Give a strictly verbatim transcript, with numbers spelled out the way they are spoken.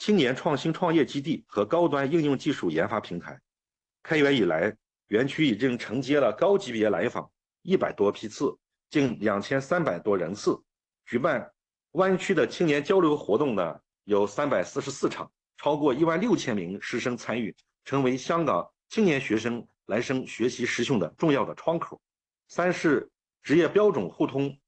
青年创新创业基地和高端应用技术研发平台。开园以来，园区已经承接了高级别来访一百多批次，近两千三百多人次。举办湾区的青年交流活动呢，有三百四十四场，超过一万六千名师生参与，成为香港青年学生来生学习实训的重要的窗口。三是职业标准互通